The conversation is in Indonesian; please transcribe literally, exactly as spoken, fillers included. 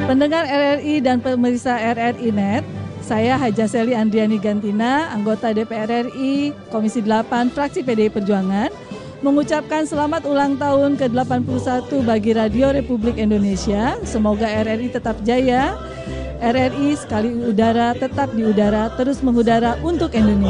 Pendengar R R I dan pemirsa R R I Net, saya Haja Seli Andriani Gantina, anggota D P R R I, Komisi delapan, Fraksi P D I Perjuangan, mengucapkan selamat ulang tahun ke delapan puluh satu bagi Radio Republik Indonesia. Semoga R R I tetap jaya, R R I sekali udara tetap di udara, terus mengudara untuk Indonesia.